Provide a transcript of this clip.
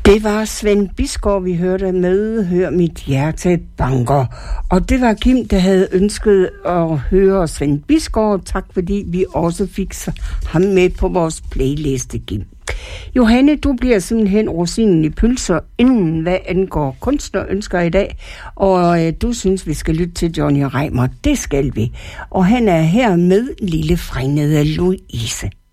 Det var Svend Bisgaard, vi hørte med Hør mit hjerte banker. Og det var Kim, der havde ønsket at høre Svend Bisgaard. Tak fordi vi også fik ham med på vores playliste, Kim. Johanne, du bliver simpelthen rosinen i pølser, inden hvad angår kunstnerønsker i dag. Og du synes, vi skal lytte til Johnny Reimer. Det skal vi. Og han er her med lille fregnede Louise.